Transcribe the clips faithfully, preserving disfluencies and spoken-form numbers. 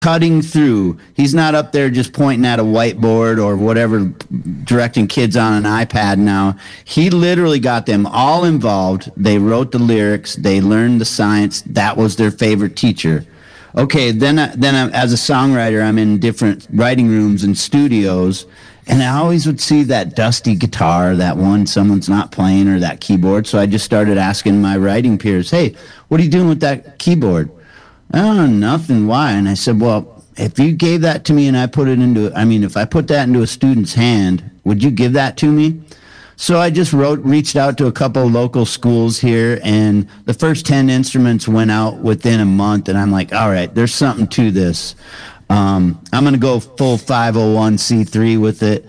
cutting through. He's not up there just pointing at a whiteboard or whatever, directing kids on an iPad now. He literally got them all involved. They wrote the lyrics. They learned the science. That was their favorite teacher. Okay, then, then I, as a songwriter, I'm in different writing rooms and studios, and I always would see that dusty guitar, that one someone's not playing, or that keyboard. So I just started asking my writing peers, hey, what are you doing with that keyboard? Oh, nothing. Why? And I said, well, if you gave that to me and I put it into, I mean, if I put that into a student's hand, would you give that to me? So I just wrote, reached out to a couple of local schools here, and the first ten instruments went out within a month, and I'm like, all right, there's something to this. Um, I'm going to go full five oh one c three with it,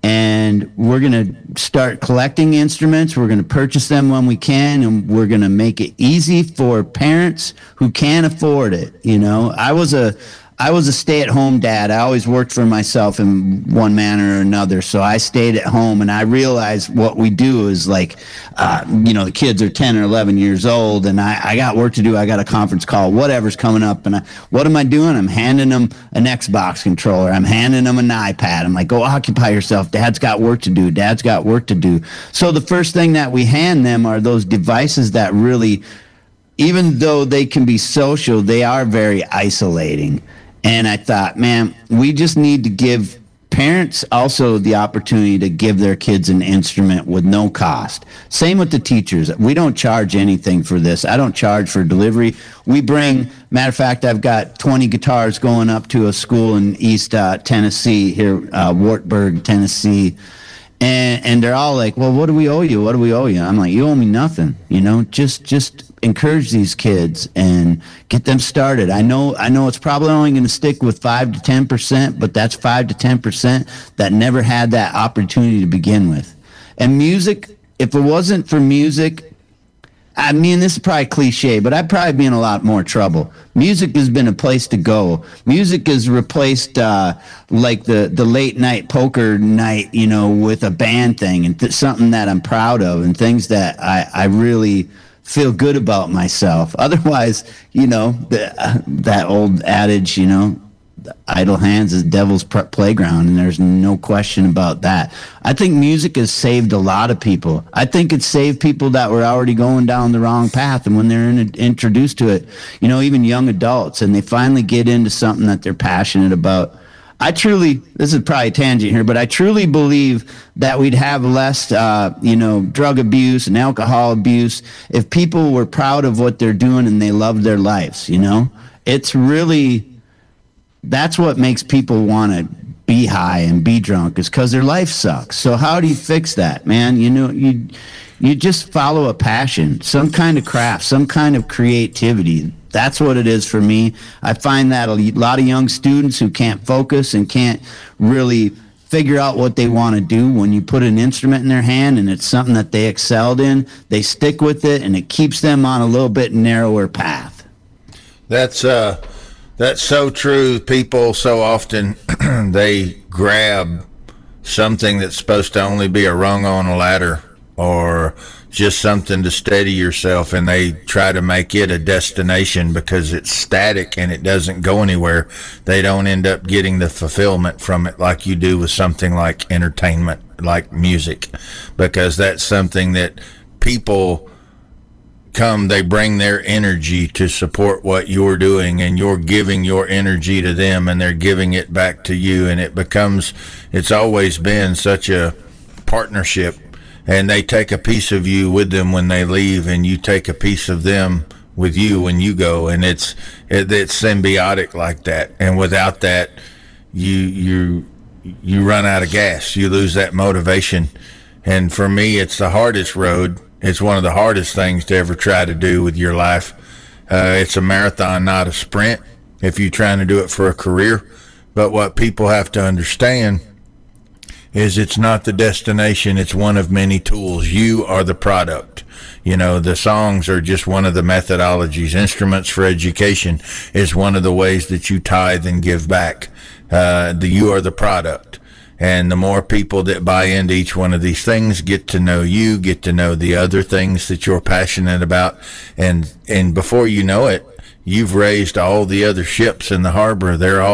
and we're going to start collecting instruments. We're going to purchase them when we can, and we're going to make it easy for parents who can't afford it. You know, I was a I was a stay-at-home dad. I always worked for myself in one manner or another, so I stayed at home, and I realized what we do is like, uh, you know, the kids are ten or eleven years old, and I, I got work to do. I got a conference call, whatever's coming up, and I, what am I doing? I'm handing them an Xbox controller. I'm handing them an iPad. I'm like, go occupy yourself. Dad's got work to do. Dad's got work to do. So the first thing that we hand them are those devices that really, even though they can be social, they are very isolating. And I thought, man, we just need to give parents also the opportunity to give their kids an instrument with no cost. Same with the teachers. We don't charge anything for this. I don't charge for delivery. We bring, matter of fact, I've got twenty guitars going up to a school in East uh, Tennessee, here, uh, Wartburg, Tennessee. And, and they're all like, well, what do we owe you? What do we owe you? I'm like, you owe me nothing. You know, just just encourage these kids and get them started. I know I know it's probably only going to stick with five to ten percent, but that's five to ten percent that never had that opportunity to begin with. And music, if it wasn't for music, I mean, this is probably cliche, but I'd probably be in a lot more trouble. Music has been a place to go. Music has replaced uh, like the, the late night poker night, you know, with a band thing, and th- something that I'm proud of, and things that I, I really feel good about myself. Otherwise, you know, the, uh, that old adage, you know, idle hands is devil's pr- playground, and there's no question about that. I think music has saved a lot of people. I think it's saved people that were already going down the wrong path, and when they're in, introduced to it, you know, even young adults, and they finally get into something that they're passionate about. I truly, this is probably a tangent here, but I truly believe that we'd have less, uh, you know, drug abuse and alcohol abuse if people were proud of what they're doing and they loved their lives, you know? It's really... That's what makes people want to be high and be drunk, is because their life sucks. So how do you fix that, man? You know, you you just follow a passion, some kind of craft, some kind of creativity. That's what it is for me. I find that a lot of young students who can't focus and can't really figure out what they want to do, when you put an instrument in their hand and it's something that they excelled in, they stick with it, and it keeps them on a little bit narrower path. That's uh That's so true. People so often, they grab something that's supposed to only be a rung on a ladder, or just something to steady yourself, and they try to make it a destination because it's static and it doesn't go anywhere. They don't end up getting the fulfillment from it like you do with something like entertainment, like music, because that's something that people come, they bring their energy to support what you're doing, and you're giving your energy to them, and they're giving it back to you, and it becomes, it's always been such a partnership, and they take a piece of you with them when they leave, and you take a piece of them with you when you go, and it's it, it's symbiotic like that. And without that, you you you run out of gas, you lose that motivation. And for me, it's the hardest road. It's one of the hardest things to ever try to do with your life. Uh, it's a marathon, not a sprint, if you're trying to do it for a career. But what people have to understand is it's not the destination. It's one of many tools. You are the product. You know, the songs are just one of the methodologies. Instruments for Education is one of the ways that you tithe and give back. Uh, the, you are the product. And the more people that buy into each one of these things, get to know you, get to know the other things that you're passionate about, and and before you know it, you've raised all the other ships in the harbor. They're all